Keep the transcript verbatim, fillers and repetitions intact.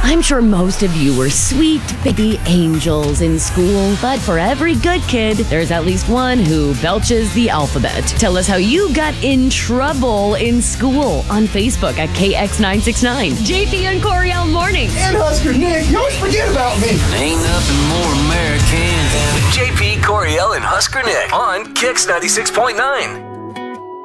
I'm sure most of you were sweet baby angels in school, but for every good kid, there's at least one who belches the alphabet. Tell us how you got in trouble in school on Facebook at K X nine six nine. J P and Coriel Mornings. And Husker Nick, you always forget about me. Ain't nothing more American than J P, Coriel, and Husker Nick on K X ninety-six point nine.